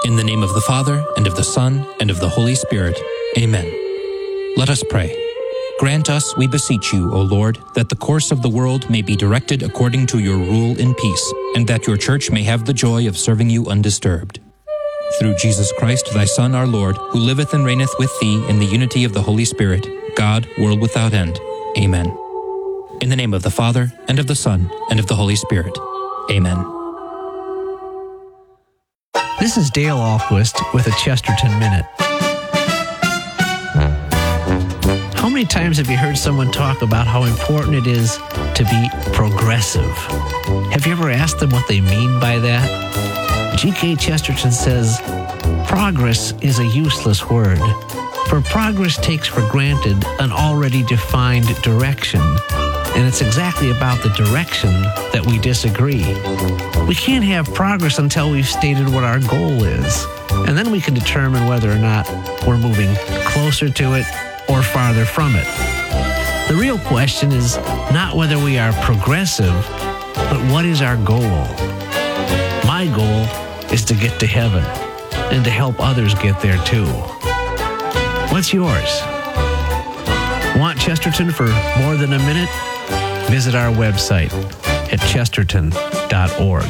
In the name of the Father, and of the Son, and of the Holy Spirit. Amen. Let us pray. Grant us, we beseech you, O Lord, that the course of the world may be directed according to your rule in peace, and that your church may have the joy of serving you undisturbed. Through Jesus Christ, thy Son, our Lord, who liveth and reigneth with thee in the unity of the Holy Spirit, God, world without end. Amen. In the name of the Father, and of the Son, and of the Holy Spirit. Amen. This is Dale Ahlquist with a Chesterton Minute. How many times have you heard someone talk about how important it is to be progressive? Have you ever asked them what they mean by that? G.K. Chesterton says, progress is a useless word, for progress takes for granted an already defined direction, and it's exactly about the direction that we disagree. We can't have progress until we've stated what our goal is, and then we can determine whether or not we're moving closer to it or farther from it. The real question is not whether we are progressive, but what is our goal? My goal is to get to heaven and to help others get there too. What's yours? Want Chesterton for more than a minute? Visit our website at chesterton.org.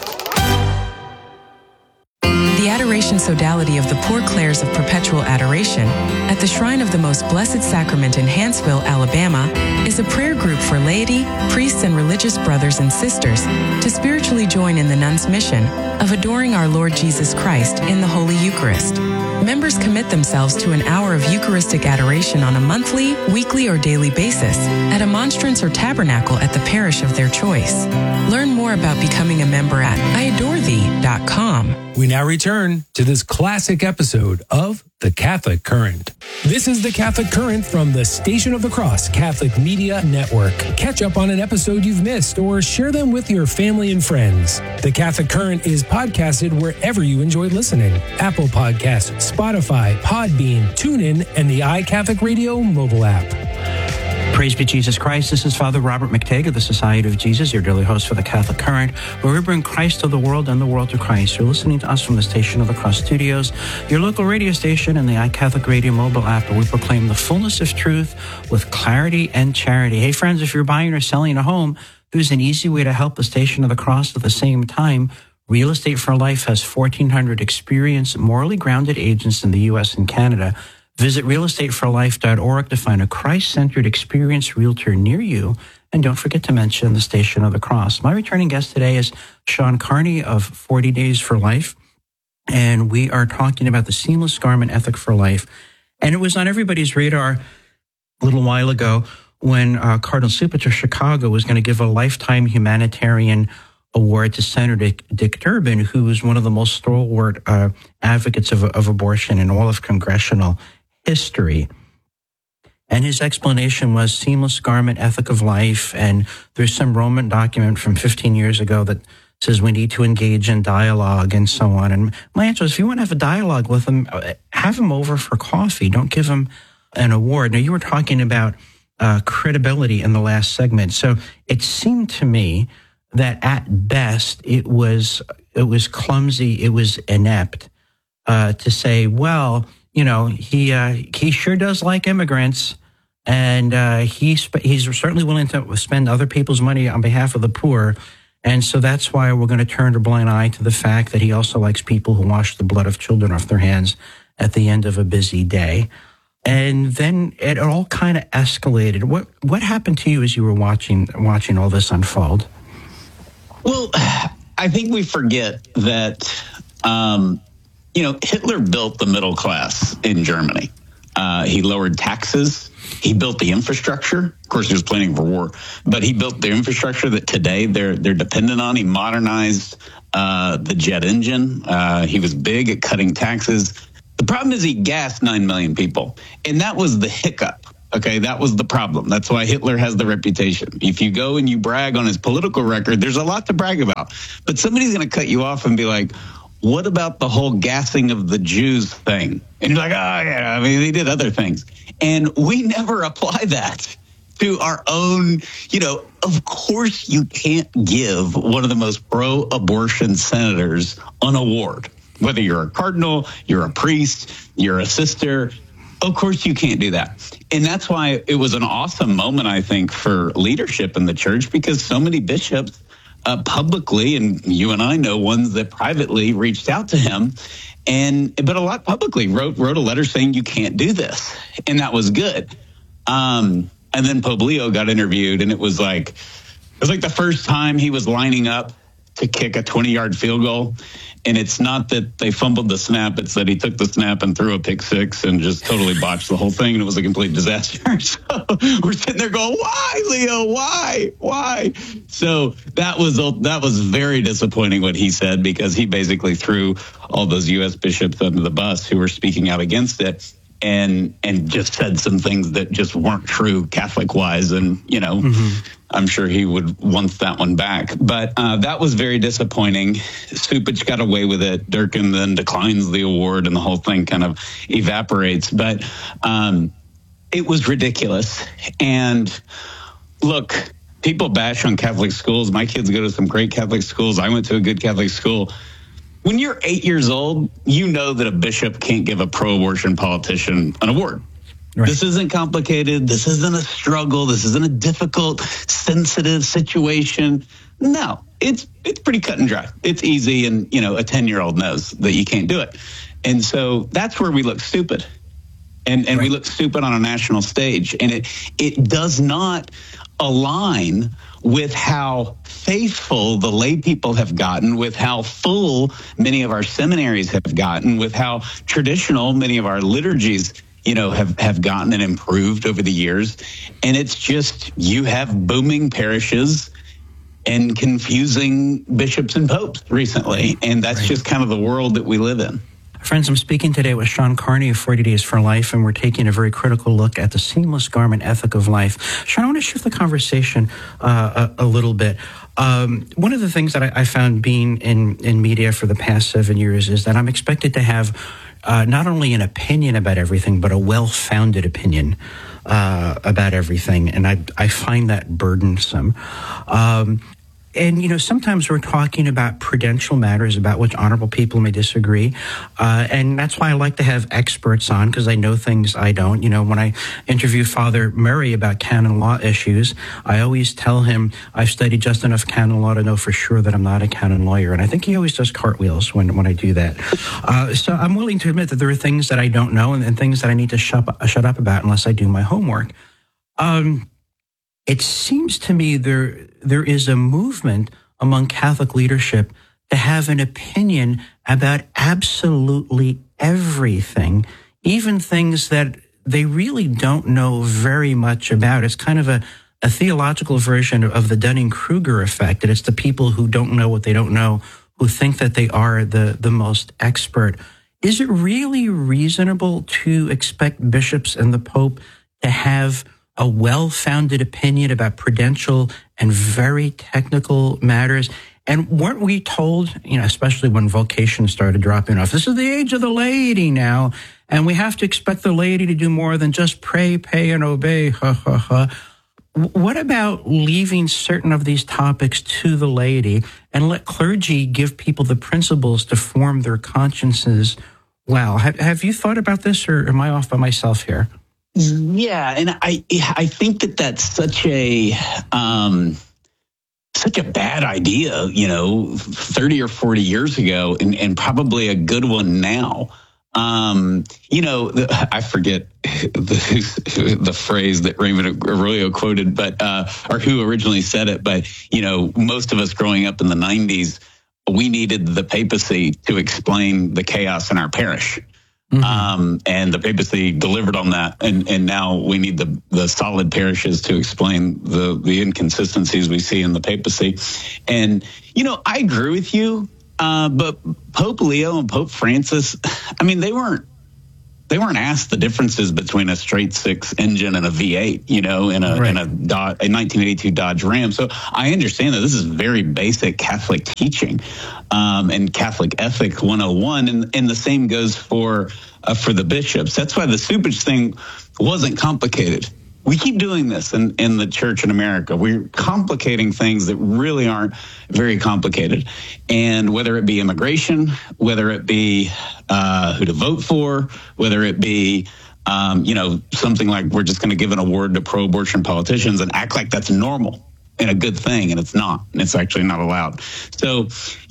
The Adoration Sodality of the Poor Clares of Perpetual Adoration at the Shrine of the Most Blessed Sacrament in Hanceville, Alabama, is a prayer group for laity, priests, and religious brothers and sisters to spiritually join in the nuns' mission of adoring our Lord Jesus Christ in the Holy Eucharist. Members commit themselves to an hour of Eucharistic adoration on a monthly, weekly, or daily basis at a monstrance or tabernacle at the parish of their choice. Learn more about becoming a member at iadorethee.com. We now return to this classic episode of The Catholic Current. This is The Catholic Current from the Station of the Cross Catholic Media Network. Catch up on an episode you've missed or share them with your family and friends. The Catholic Current is podcasted wherever you enjoy listening. Apple Podcasts, Spotify, Podbean, TuneIn, and the iCatholic Radio mobile app. Praise be Jesus Christ. This is Father Robert McTague of the Society of Jesus, your daily host for the Catholic Current, where we bring Christ to the world and the world to Christ. You're listening to us from the Station of the Cross Studios, your local radio station, and the iCatholic Radio mobile app, where we proclaim the fullness of truth with clarity and charity. Hey, friends, if you're buying or selling a home, there's an easy way to help the Station of the Cross at the same time. Real Estate for Life has 1,400 experienced, morally grounded agents in the U.S. and Canada. Visit realestateforlife.org to find a Christ-centered experienced realtor near you. And don't forget to mention the Station of the Cross. My returning guest today is Sean Carney of 40 Days for Life. And we are talking about the seamless garment ethic for life. And it was on everybody's radar a little while ago when Cardinal Supert of Chicago was going to give a lifetime humanitarian award to Senator Dick Durbin, who is one of the most stalwart advocates of abortion in all of congressional history. And his explanation was seamless garment ethic of life. And there's some Roman document from 15 years ago that says we need to engage in dialogue and so on. And my answer is, if you want to have a dialogue with him, have him over for coffee. Don't give him an award. Now, you were talking about credibility in the last segment. So it seemed to me that at best it was clumsy, it was inept to say, well, you know, he sure does like immigrants, and he's certainly willing to spend other people's money on behalf of the poor, and so that's why we're going to turn a blind eye to the fact that he also likes people who wash the blood of children off their hands at the end of a busy day. And then it all kind of escalated. What happened to you as you were watching all this unfold? Well, I think we forget that, Hitler built the middle class in Germany. He lowered taxes. He built the infrastructure. Of course, he was planning for war, but he built the infrastructure that today they're dependent on. He modernized the jet engine. He was big at cutting taxes. The problem is he gassed 9 million people, and that was the hiccup. Okay, that was the problem. That's why Hitler has the reputation. If you go and you brag on his political record, there's a lot to brag about. But somebody's going to cut you off and be like, what about the whole gassing of the Jews thing? And you're like, oh, yeah, I mean, they did other things. And we never apply that to our own, of course you can't give one of the most pro-abortion senators an award. Whether you're a cardinal, you're a priest, you're a sister, of course you can't do that. And that's why it was an awesome moment, I think, for leadership in the church, because so many bishops publicly, and you and I know ones that privately reached out to him, but a lot publicly wrote a letter saying you can't do this, and that was good. And then Pope Leo got interviewed, and it was like the first time he was lining up to kick a 20-yard field goal. And it's not that they fumbled the snap, it's that he took the snap and threw a pick six and just totally botched the whole thing, and it was a complete disaster. So we're sitting there going, why, Leo? Why? So that was very disappointing what he said, because he basically threw all those U.S. bishops under the bus who were speaking out against it, and just said some things that just weren't true Catholic-wise. And, I'm sure he would want that one back. But that was very disappointing. Cupich got away with it. Durkin then declines the award, and the whole thing kind of evaporates. But it was ridiculous. And look, people bash on Catholic schools. My kids go to some great Catholic schools. I went to a good Catholic school. When you're 8 years old, you know that a bishop can't give a pro-abortion politician an award. Right. This isn't complicated. This isn't a struggle. This isn't a difficult, sensitive situation. No, it's pretty cut and dry. It's easy, and a 10-year-old knows that you can't do it. And so that's where we look stupid. And right. We look stupid on a national stage. And it does not align with how faithful the lay people have gotten, with how full many of our seminaries have gotten, with how traditional many of our liturgies have gotten and improved over the years. And it's just, you have booming parishes and confusing bishops and popes recently. And that's just kind of the world that we live in. Friends, I'm speaking today with Sean Carney of 40 Days for Life, and we're taking a very critical look at the seamless garment ethic of life. Sean, I want to shift the conversation a little bit. One of the things that I found being in media for the past 7 years is that I'm expected to have not only an opinion about everything, but a well-founded opinion about everything. And I find that burdensome. And, sometimes we're talking about prudential matters, about which honorable people may disagree. And that's why I like to have experts on, because I know things I don't. When I interview Father Murray about canon law issues, I always tell him I've studied just enough canon law to know for sure that I'm not a canon lawyer. And I think he always does cartwheels when I do that. So I'm willing to admit that there are things that I don't know and things that I need to shut up about unless I do my homework. It seems to me there is a movement among Catholic leadership to have an opinion about absolutely everything, even things that they really don't know very much about. It's kind of a theological version of the Dunning-Kruger effect, that it's the people who don't know what they don't know who think that they are the most expert. Is it really reasonable to expect bishops and the Pope to have a well-founded opinion about prudential and very technical matters? And weren't we told, especially when vocation started dropping off, this is the age of the laity now, and we have to expect the laity to do more than just pray, pay, and obey, What about leaving certain of these topics to the laity and let clergy give people the principles to form their consciences well? Have you thought about this, or am I off by myself here? Yeah, and I think that's such a bad idea, 30 or 40 years ago, and probably a good one now. I forget the phrase that Raymond Arroyo quoted, but or who originally said it. But most of us growing up in the 90s, we needed the papacy to explain the chaos in our parish. Mm-hmm. And the papacy delivered on that, and now we need the solid parishes to explain the inconsistencies we see in the papacy. And I agree with you, but Pope Leo and Pope Francis, they weren't asked the differences between a straight six engine and a V8, in a 1982 Dodge Ram. So I understand that this is very basic Catholic teaching, and Catholic ethic 101, and the same goes for the bishops. That's why the Cupich thing wasn't complicated. we keep doing this in the church in America. We're complicating things that really aren't very complicated. And whether it be immigration, whether it be who to vote for, whether it be, something like we're just going to give an award to pro-abortion politicians and act like that's normal and a good thing. And it's not. And it's actually not allowed. So,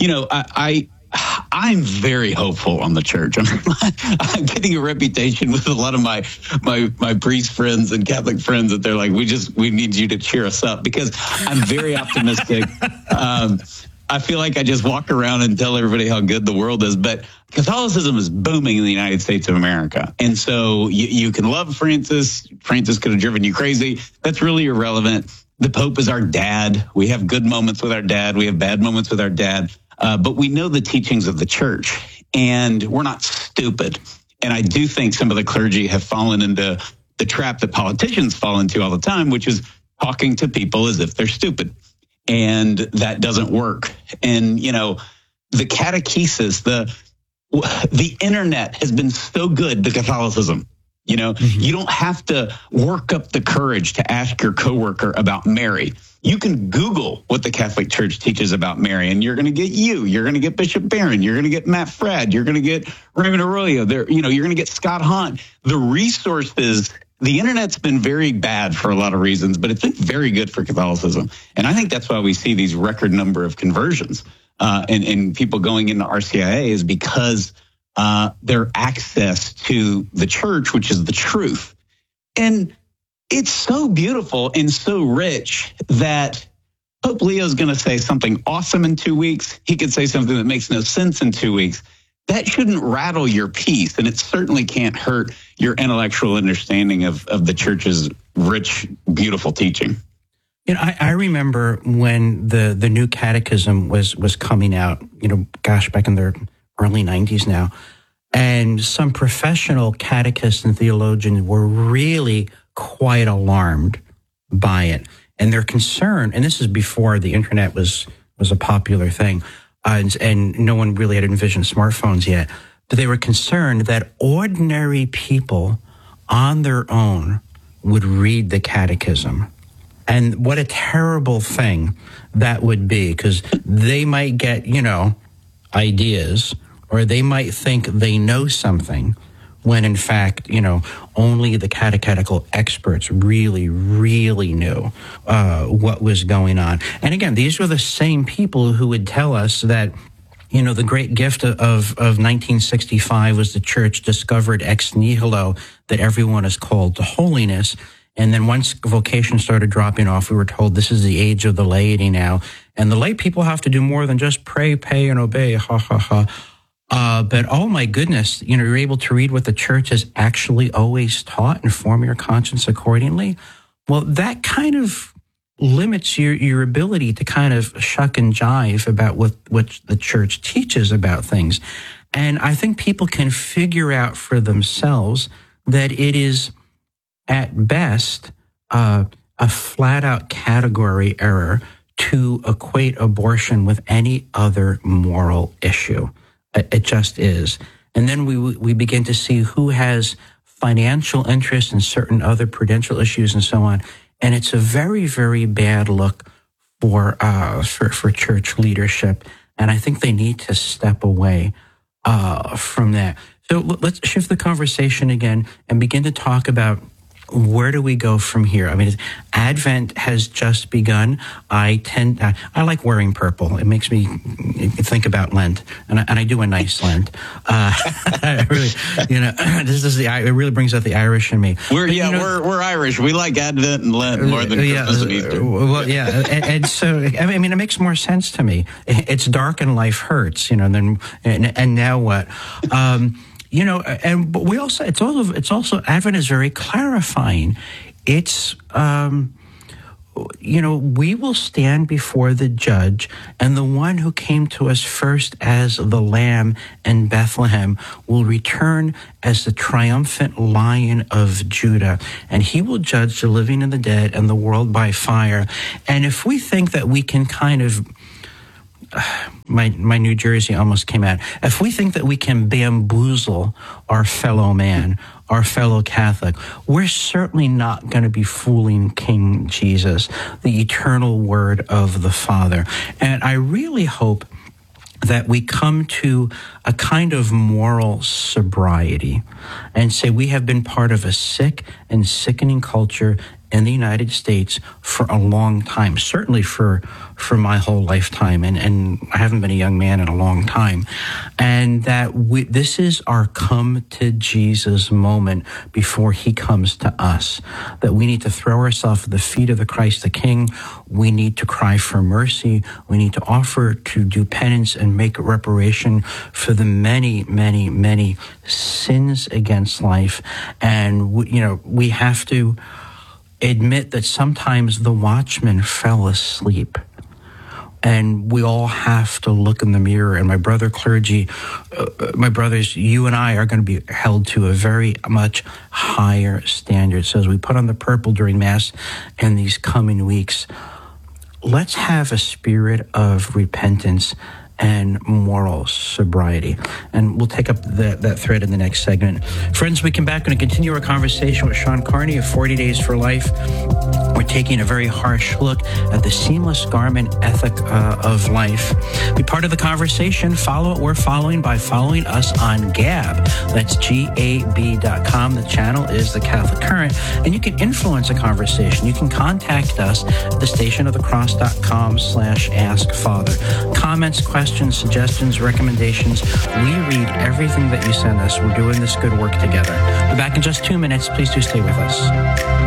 I'm very hopeful on the church. I'm getting a reputation with a lot of my priest friends and Catholic friends that they're like, we need you to cheer us up, because I'm very optimistic. I feel like I just walk around and tell everybody how good the world is, but Catholicism is booming in the United States of America. And so you can love Francis. Francis could have driven you crazy. That's really irrelevant. The Pope is our dad. We have good moments with our dad. We have bad moments with our dad. But we know the teachings of the church, and we're not stupid. And I do think some of the clergy have fallen into the trap that politicians fall into all the time, which is talking to people as if they're stupid. And that doesn't work. And, the catechesis, the internet has been so good to Catholicism. You don't have to work up the courage to ask your coworker about Mary. You can Google what the Catholic Church teaches about Mary, and you're going to get you're going to get Bishop Barron, you're going to get Matt Fradd, you're going to get Raymond Arroyo, you're going to get Scott Hahn. The resources, the internet's been very bad for a lot of reasons, but it's been very good for Catholicism. And I think that's why we see these record number of conversions and people going into RCIA is because their access to the church, which is the truth. And it's so beautiful and so rich that Pope Leo's going to say something awesome in 2 weeks. He could say something that makes no sense in 2 weeks. That shouldn't rattle your peace, and it certainly can't hurt your intellectual understanding of the church's rich, beautiful teaching. I remember when the new catechism was coming out, back in the early 90s now, and some professional catechists and theologians were really quite alarmed by it. And they're concerned, and this is before the internet was a popular thing, and no one really had envisioned smartphones yet, but they were concerned that ordinary people on their own would read the catechism. And what a terrible thing that would be, because they might get, ideas, or they might think they know something, when in fact, only the catechetical experts really, really knew what was going on. And again, these were the same people who would tell us that, the great gift of 1965 was the church discovered ex nihilo that everyone is called to holiness. And then once vocation started dropping off, we were told this is the age of the laity now. And the lay people have to do more than just pray, pay, and obey. Ha, ha, ha. But oh my goodness, you're able to read what the church has actually always taught and form your conscience accordingly. Well, that kind of limits your ability to kind of shuck and jive about what the church teaches about things. And I think people can figure out for themselves that it is at best a flat-out category error to equate abortion with any other moral issue. It just is. And then we begin to see who has financial interest in certain other prudential issues and so on. And it's a very, very bad look for church leadership. And I think they need to step away from that. So let's shift the conversation again and begin to talk about where do we go from here? I mean, Advent has just begun. I like wearing purple. It makes me think about Lent, and I do a nice Lent. It really brings out the Irish in me. We're Irish. We like Advent and Lent more than Christmas and Easter. Well, yeah, and so I mean, it makes more sense to me. It's dark and life hurts, and now what? But we also it's also Advent is very clarifying. It's we will stand before the judge, and the one who came to us first as the Lamb in Bethlehem will return as the triumphant Lion of Judah, and he will judge the living and the dead and the world by fire. And if we think that we can kind of my New Jersey almost came out. If we think that we can bamboozle our fellow man, our fellow Catholic, we're certainly not going to be fooling King Jesus, the eternal Word of the Father. And I really hope that we come to a kind of moral sobriety and say we have been part of a sick and sickening culture in the United States for a long time, certainly for my whole lifetime, and I haven't been a young man in a long time, and that this is our come to Jesus moment before he comes to us, that we need to throw ourselves at the feet of the Christ the King. We need to cry for mercy. We need to offer to do penance and make reparation for the many, many, many sins against life. And we have to admit that sometimes the watchman fell asleep. And we all have to look in the mirror. And my brother clergy, my brothers, you and I are going to be held to a very much higher standard. So as we put on the purple during Mass in these coming weeks, let's have a spirit of repentance and moral sobriety. And we'll take up that thread in the next segment. Friends, we come back and continue our conversation with Sean Carney of 40 Days for Life. We're taking a very harsh look at the seamless garment ethic of life. Be part of the conversation. Follow what we're following by following us on Gab. That's GAB.com. The channel is The Catholic Current. And you can influence a conversation. You can contact us at thestationofthecross.com/askfather. Comments, questions, suggestions, recommendations. We read everything that you send us. We're doing this good work together. We're back in just 2 minutes. Please do stay with us.